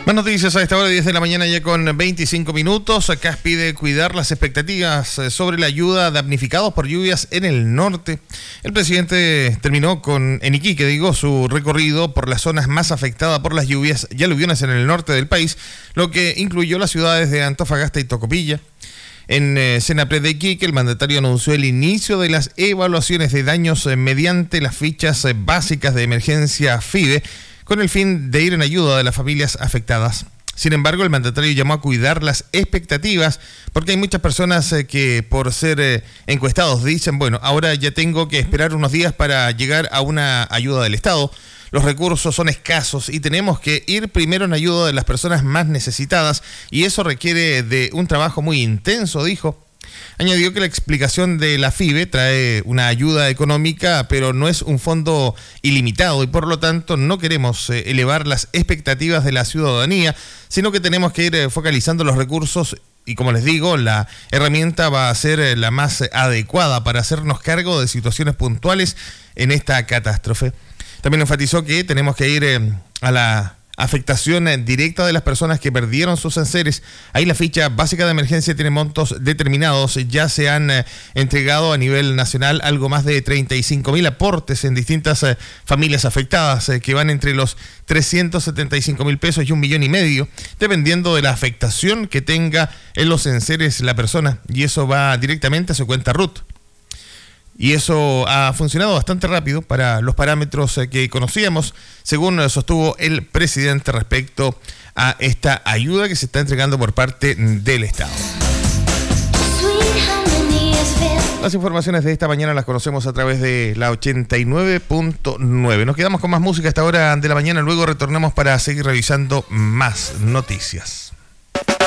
Más noticias a esta hora, 10 de la mañana ya con 25 minutos. CAS pide cuidar las expectativas sobre la ayuda a damnificados por lluvias en el norte. El presidente terminó en Iquique, su recorrido por las zonas más afectadas por las lluvias y aluviones en el norte del país, lo que incluyó las ciudades de Antofagasta y Tocopilla. En Senapred de Iquique, el mandatario anunció el inicio de las evaluaciones de daños mediante las fichas básicas de emergencia FIDE, con el fin de ir en ayuda de las familias afectadas. Sin embargo, el mandatario llamó a cuidar las expectativas, porque hay muchas personas que por ser encuestados dicen, ahora ya tengo que esperar unos días para llegar a una ayuda del Estado. Los recursos son escasos y tenemos que ir primero en ayuda de las personas más necesitadas, y eso requiere de un trabajo muy intenso, dijo. Añadió que la explicación de la FIBE trae una ayuda económica, pero no es un fondo ilimitado y por lo tanto no queremos elevar las expectativas de la ciudadanía, sino que tenemos que ir focalizando los recursos y, como les digo, la herramienta va a ser la más adecuada para hacernos cargo de situaciones puntuales en esta catástrofe. También enfatizó que tenemos que ir a la afectación directa de las personas que perdieron sus enseres. Ahí la ficha básica de emergencia tiene montos determinados. Ya se han entregado a nivel nacional algo más de 35.000 aportes en distintas familias afectadas, que van entre los 375.000 pesos y 1,5 millones, dependiendo de la afectación que tenga en los enseres la persona. Y eso va directamente a su cuenta RUT. Y eso ha funcionado bastante rápido para los parámetros que conocíamos, según sostuvo el presidente respecto a esta ayuda que se está entregando por parte del Estado. Las informaciones de esta mañana las conocemos a través de la 89.9. Nos quedamos con más música a esta hora de la mañana, luego retornamos para seguir revisando más noticias.